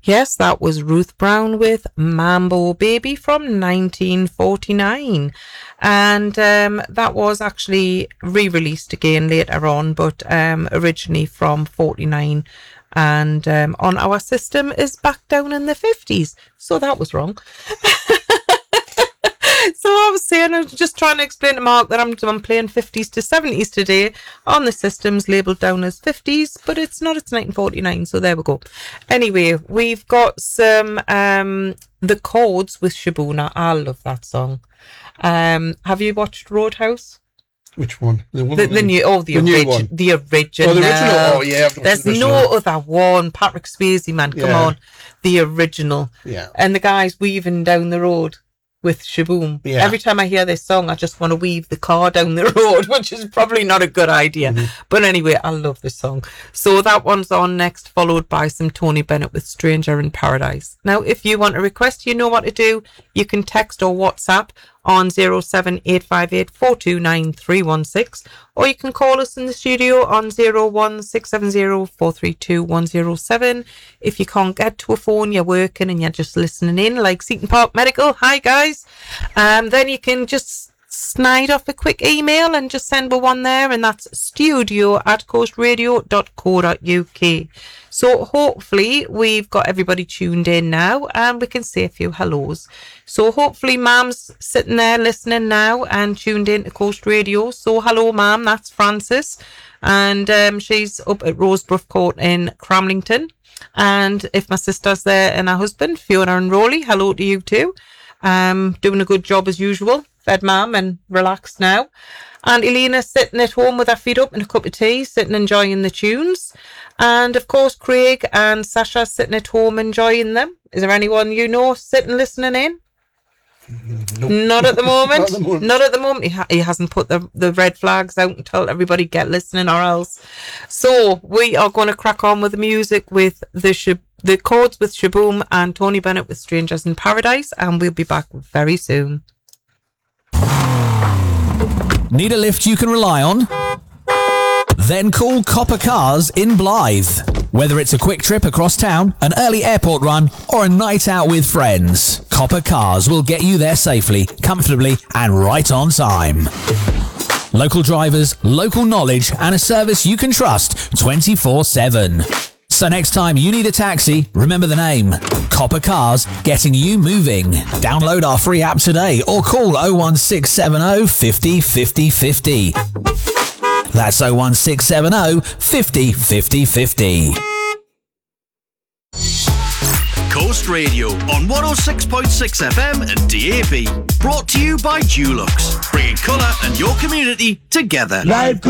Yes, that was Ruth Brown with Mambo Baby from 1949. And that was actually re-released again later on, but originally from 49. And on our system is back down in the 50s. So that was wrong. So I was saying, I was just trying to explain to Mark that I'm playing 50s to 70s today. On the system's labelled down as 50s, but it's not, it's 1949, so there we go. Anyway, we've got some The Chords with Shabuna. I love that song. Have you watched Roadhouse? Which one? The new one. The original. Oh, the original. Oh, yeah. There's no other one. Patrick Swayze, man. Come on. The original. Yeah. And the guy's weaving down the road with Shaboom. Yeah. Every time I hear this song, I just want to weave the car down the road, which is probably not a good idea. Mm-hmm. But anyway, I love this song. So that one's on next, followed by some Tony Bennett with Stranger in Paradise. Now, if you want a request, you know what to do. You can text or WhatsApp on 07858 429 316, or you can call us in the studio on 01670 432 107. If you can't get to a phone, you're working and you're just listening in, like Seaton Park Medical, hi guys, then you can just snide off a quick email and just send one there, and that's studio@coastradio.co.uk. So hopefully we've got everybody tuned in now and we can say a few hellos. So hopefully Mam's sitting there listening now and tuned in to Coast Radio. So hello Mam, that's Frances, and she's up at Rosebrough Court in Cramlington. And if my sister's there and her husband, Fiona and Rolly, hello to you too. Doing a good job as usual. Fed Mam and relaxed now. And Elena's sitting at home with her feet up and a cup of tea, sitting enjoying the tunes. And of course Craig and Sasha sitting at home enjoying them. Is there anyone you know sitting listening in? Nope. Not at the moment. Not at the moment. He hasn't put the red flags out and told everybody get listening or else. So we are going to crack on with the music with the Chords with Shaboom and Tony Bennett with Strangers in Paradise, and we'll be back very soon. Need a lift you can rely on? Then call Copper Cars in Blythe. Whether it's a quick trip across town, an early airport run, or a night out with friends, Copper Cars will get you there safely, comfortably, and right on time. Local drivers, local knowledge, and a service you can trust 24/7. So next time you need a taxi, remember the name. Copper Cars, getting you moving. Download our free app today or call 01670 50 50 50. That's 01670 50 50 50. Coast Radio on 106.6 FM and DAB. Brought to you by Dulux, bringing colour and your community together. Life